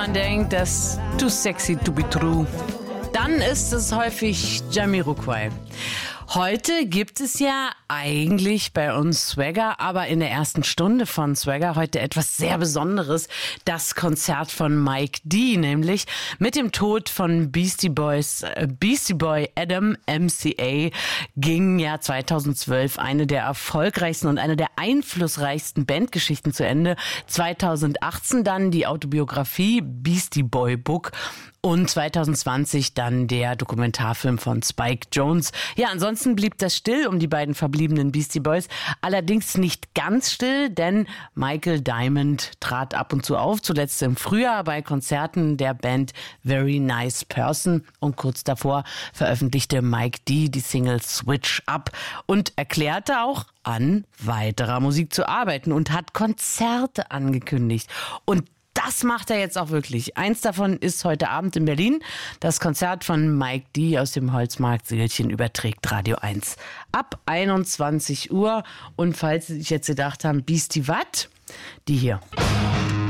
man denkt, das too sexy to be true, dann ist es häufig Jamiroquai. Heute gibt es ja eigentlich bei uns Swagger, aber in der ersten Stunde von Swagger heute etwas sehr Besonderes. Das Konzert von Mike D, nämlich mit dem Tod von Beastie Boy Adam MCA ging ja 2012 eine der erfolgreichsten und eine der einflussreichsten Bandgeschichten zu Ende. 2018 dann die Autobiografie Beastie Boy Book. Und 2020 dann der Dokumentarfilm von Spike Jonze. Ja, ansonsten blieb das still um die beiden verbliebenen Beastie Boys. Allerdings nicht ganz still, denn Michael Diamond trat ab und zu auf, zuletzt im Frühjahr bei Konzerten der Band Very Nice Person. Und kurz davor veröffentlichte Mike D die Single Switch Up und erklärte auch, an weiterer Musik zu arbeiten und hat Konzerte angekündigt. Und das macht er jetzt auch wirklich. Eins davon ist heute Abend in Berlin. Das Konzert von Mike D aus dem Holzmarkt-Seelchen überträgt Radio 1 ab 21 Uhr. Und falls Sie sich jetzt gedacht haben, Beastie wat? Die hier.